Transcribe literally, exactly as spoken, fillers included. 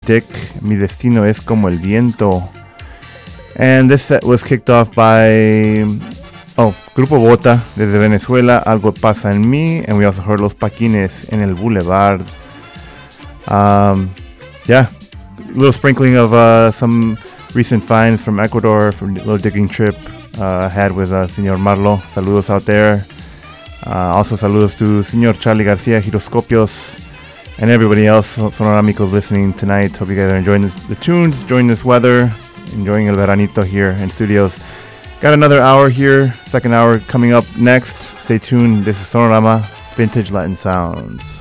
Dick, Mi Destino es como el viento. And this set was kicked off by, oh, Grupo Bota desde Venezuela, Algo Pasa en Mí. And we also heard Los Paquines en el Boulevard. Um, yeah, a little sprinkling of uh, some recent finds from Ecuador, from a little digging trip uh, I had with uh, Señor Marlo. Saludos out there. Uh, also saludos to Señor Charlie Garcia, Giroscopios, and everybody else, Sonoramicos listening tonight. Hope you guys are enjoying this, the tunes, enjoying this weather, enjoying el veranito here in studios. Got another hour here, second hour coming up next. Stay tuned. This is Sonorama, Vintage Latin Sounds.